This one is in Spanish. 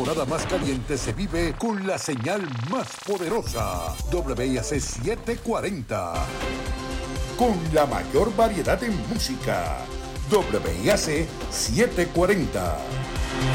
temporada más caliente se vive con la señal más poderosa. WIAC 740. Con la mayor variedad en música. WIAC 740.